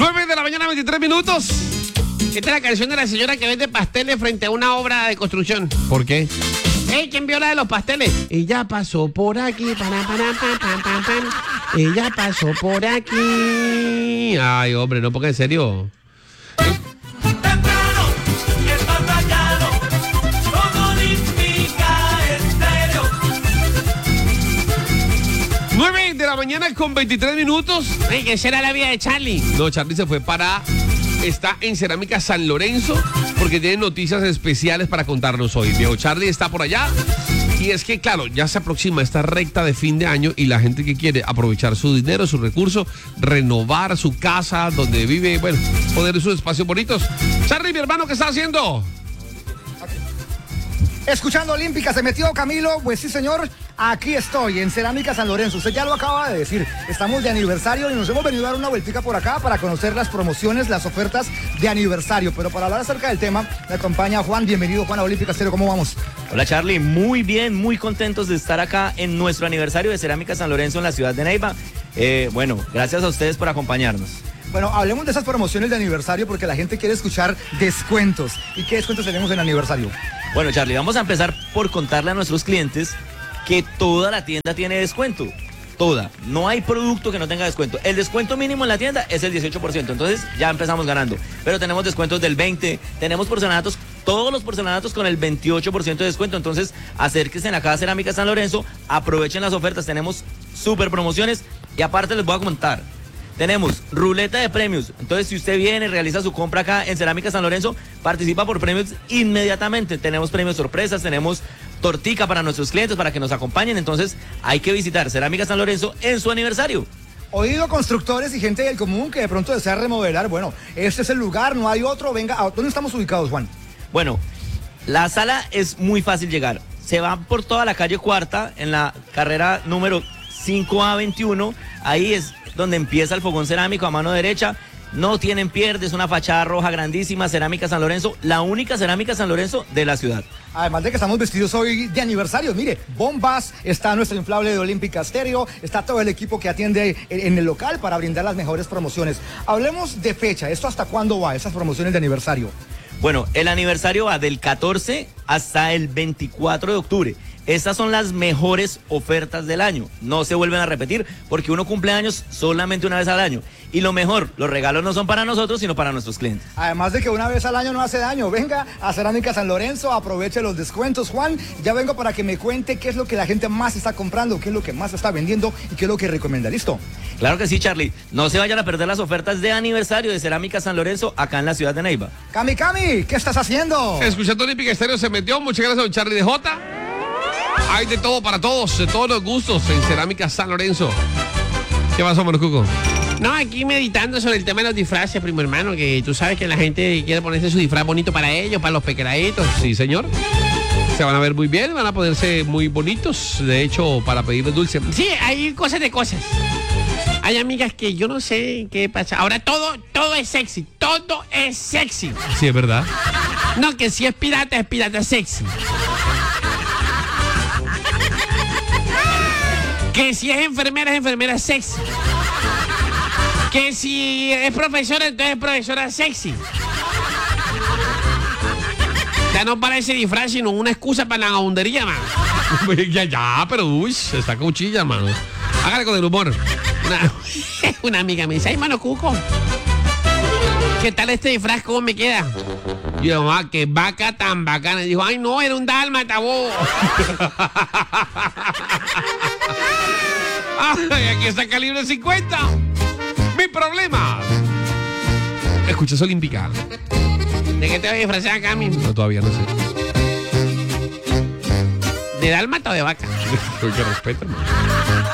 9 de la mañana, 23 minutos. Esta es la canción de la señora que vende pasteles frente a una obra de construcción. ¿Por qué? ¿Quién vio la de los pasteles? Ella pasó por aquí. Ella pasó por aquí. Ay, hombre, no, porque en serio. Temprano y está rayado con Olímpica Estéreo. 9 de la mañana con 23 minutos. ¿Qué será la vida de Charlie? No, Charlie se fue está en Cerámica San Lorenzo porque tiene noticias especiales para contarnos hoy. Viejo Charlie está por allá. Y es que, claro, ya se aproxima esta recta de fin de año y la gente que quiere aprovechar su dinero, su recurso, renovar su casa donde vive, bueno, poner sus espacios bonitos. Charlie, mi hermano, ¿qué está haciendo? Escuchando Olímpica, ¿se metió Camilo? Pues sí, señor, aquí estoy, en Cerámica San Lorenzo. Usted ya lo acaba de decir, estamos de aniversario y nos hemos venido a dar una vueltica por acá para conocer las promociones, las ofertas de aniversario. Pero para hablar acerca del tema, me acompaña Juan. Bienvenido, Juan, a Olímpica Estéreo. ¿Cómo vamos? Hola, Charlie. Muy bien, muy contentos de estar acá en nuestro aniversario de Cerámica San Lorenzo en la ciudad de Neiva. Bueno, gracias a ustedes por acompañarnos. Bueno, hablemos de esas promociones de aniversario porque la gente quiere escuchar descuentos. ¿Y qué descuentos tenemos en aniversario? Bueno, Charlie, vamos a empezar por contarle a nuestros clientes que toda la tienda tiene descuento. Toda. No hay producto que no tenga descuento. El descuento mínimo en la tienda es el 18%. Entonces ya empezamos ganando. Pero tenemos descuentos del 20%. Tenemos porcelanatos, todos los porcelanatos con el 28% de descuento. Entonces acérquense en la Casa Cerámica San Lorenzo. Aprovechen las ofertas. Tenemos súper promociones. Y aparte les voy a contar. Tenemos ruleta de premios. Entonces, si usted viene y realiza su compra acá en Cerámica San Lorenzo, participa por premios inmediatamente. Tenemos premios sorpresas, tenemos tortica para nuestros clientes para que nos acompañen. Entonces, hay que visitar Cerámica San Lorenzo en su aniversario. Oído constructores y gente del común que de pronto desea remodelar. Bueno, este es el lugar, no hay otro. Venga, ¿dónde estamos ubicados, Juan? Bueno, la sala es muy fácil llegar. Se va por toda la calle Cuarta, en la carrera número 5A21. Ahí es donde empieza el fogón cerámico a mano derecha. No tienen pierde, es una fachada roja grandísima, Cerámica San Lorenzo, la única Cerámica San Lorenzo de la ciudad. Además de que estamos vestidos hoy de aniversario, mire, bombas, está nuestro inflable de Olímpica Estéreo, está todo el equipo que atiende en el local para brindar las mejores promociones. Hablemos de fecha, ¿esto hasta cuándo va, esas promociones de aniversario? Bueno, el aniversario va del 14 hasta el 24 de octubre. Estas son las mejores ofertas del año. No se vuelven a repetir porque uno cumple años solamente una vez al año. Y lo mejor, los regalos no son para nosotros, sino para nuestros clientes. Además de que una vez al año no hace daño. Venga a Cerámica San Lorenzo, aproveche los descuentos. Juan, ya vengo para que me cuente qué es lo que la gente más está comprando, qué es lo que más está vendiendo y qué es lo que recomienda. ¿Listo? Claro que sí, Charlie. No se vayan a perder las ofertas de aniversario de Cerámica San Lorenzo acá en la ciudad de Neiva. Cami, ¿qué estás haciendo? Escuchando Olímpica Estéreo se metió. Muchas gracias a don Charlie de Jota. Hay de todo para todos, de todos los gustos en Cerámica San Lorenzo. ¿Qué pasó, Monocuco? No, aquí meditando sobre el tema de los disfraces, primo hermano, que tú sabes que la gente quiere ponerse su disfraz bonito para ellos, para los pequeñitos. Sí, señor. Se van a ver muy bien, van a ponerse muy bonitos, de hecho, para pedirles dulce. Sí, hay cosas de cosas. Hay amigas que yo no sé qué pasa. Ahora todo es sexy, todo es sexy. Sí, es verdad. No, que si es pirata sexy. Que si es enfermera sexy. Que si es profesora, entonces es profesora sexy. Ya no parece disfraz, sino una excusa para la vagabundería, mano. ya, pero uy, se está cuchilla, mano. Hágale con el humor. Una amiga me dice, ay, mano, Cuco, ¿qué tal este disfraz? ¿Cómo me queda? Y yo, mamá, qué vaca tan bacana. Y dijo, ay, no, era un dálmata, bobo. Ay, aquí está Calibre 50. Mi problema. Escuchas Olímpica. ¿De qué te voy a disfrazar acá mismo? No, todavía no sé. ¿De dálmata o de vaca? Que respeto, hermano.